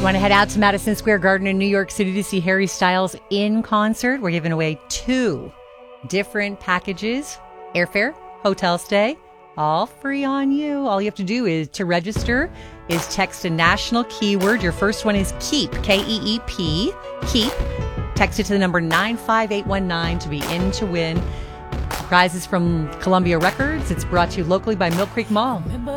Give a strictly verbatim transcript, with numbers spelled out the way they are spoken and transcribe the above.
Want to head out to Madison Square Garden in New York City to see Harry Styles in concert? We're giving away two different packages, airfare, hotel stay, all free on you. All you have to do is to register is text a national keyword. Your first one is KEEP, K E E P, KEEP. Text it to the number nine five eight one nine to be in to win. Prizes from Columbia Records. It's brought to you locally by Mill Creek Mall.